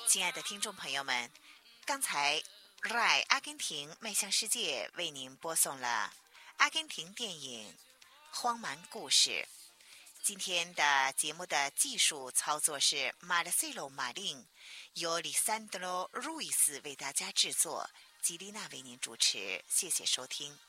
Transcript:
亲爱的听众朋友们，刚才 RAI 阿根廷迈向世界为您播送了阿根廷电影《荒蛮故事》。今天的节目的技术操作是马勒塞罗马令，由里桑德罗路易斯为大家制作，吉丽娜为您主持。谢谢收听。